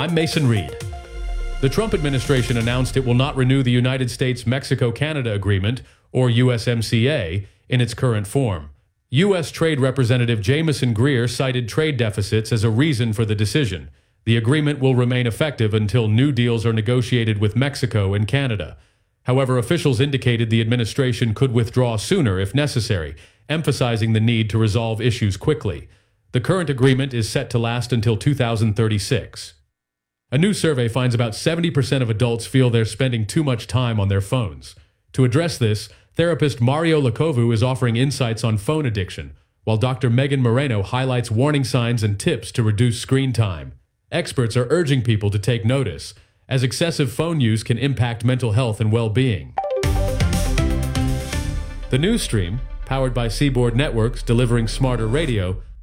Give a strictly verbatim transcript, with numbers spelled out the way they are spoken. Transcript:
I'm Mason Reed. The Trump administration announced it will not renew the United States-Mexico-Canada Agreement, or U S M C A, in its current form. U S Trade Representative Jamieson Greer cited trade deficits as a reason for the decision. The agreement will remain effective until new deals are negotiated with Mexico and Canada. However, officials indicated the administration could withdraw sooner if necessary, emphasizing the need to resolve issues quickly. The current agreement is set to last until two thousand thirty-six. A new survey finds about seventy percent of adults feel they're spending too much time on their phones. To address this, therapist Mario Lacovu is offering insights on phone addiction, while Doctor Megan Moreno highlights warning signs and tips to reduce screen time. Experts are urging people to take notice, as excessive phone use can impact mental health and well-being. The news stream, powered by Seaboard Networks delivering smarter radio,